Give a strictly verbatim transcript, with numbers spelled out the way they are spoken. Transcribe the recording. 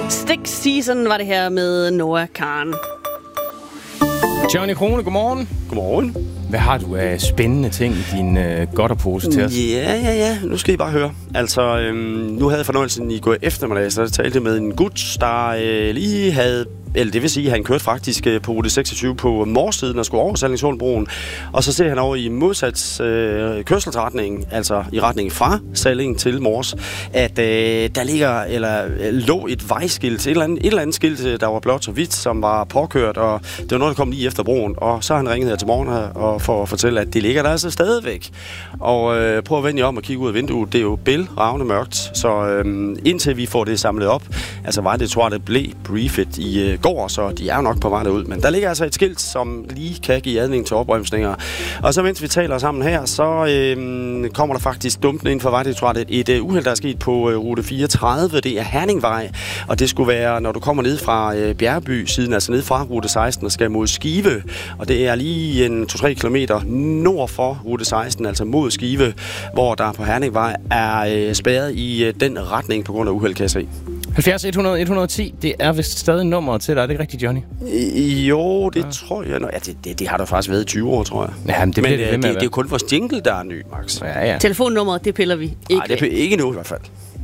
Stick Season var det her med Noah Kahan. Johnny Krone, godmorgen. Godmorgen. Hvad har du af spændende ting i din øh, godterpose til os? Ja, ja, ja. Nu skal I bare høre. Altså, øhm, nu havde jeg fornøjelsen i går eftermiddag, så jeg talte med en gut, der øh, lige havde... Eller det vil sige, at han kørte faktisk på rute seksogtyve på Morssiden og skulle over Sallingsholmbroen. Og så ser han over i modsat øh, kørselsretning, altså i retning fra Salling til Mors, at øh, der ligger, eller øh, lå et vejskilt, et eller, andet, et eller andet skilt, der var blot så vidt, som var påkørt, og det var noget, der kom lige efter broen. Og så har han ringet her til morgen her, og for at fortælle, at det ligger der altså stadigvæk. Og øh, prøv at vende jer om og kigge ud af vinduet. Det er jo bælragende mørkt, så øh, indtil vi får det samlet op, altså var det, tror jeg, det blev briefet i øh, går, så de er jo nok på vej derud. Men der ligger altså et skilt, som lige kan give adning til opbremsninger. Og så mens vi taler sammen her, så øh, kommer der faktisk dumpende ind for Vejdirektoratet et, et uh, uheld, der er sket på uh, rute fireogtredive. Det er Herningvej, og det skulle være, når du kommer ned fra uh, Bjergby siden, altså ned fra rute seksten og skal mod Skive. Og det er lige en to til tre kilometer nord for rute seksten, altså mod Skive, hvor der på Herningvej er uh, spærret i uh, den retning på grund af uheld, kan jeg se. halvfjerds et hundrede et hundrede og ti, det er vist stadig nummeret til dig, er det ikke rigtigt, Johnny? I, jo, det ja. tror jeg. Nå, ja, det, det, det har der faktisk været i tyve år, tror jeg. Ja, men det, men det, det, det, det, det er jo kun vores jingle, der er ny, Max. Ja, ja. Telefonnummeret, det piller vi ikke. Nej, det er ikke nu i hvert fald.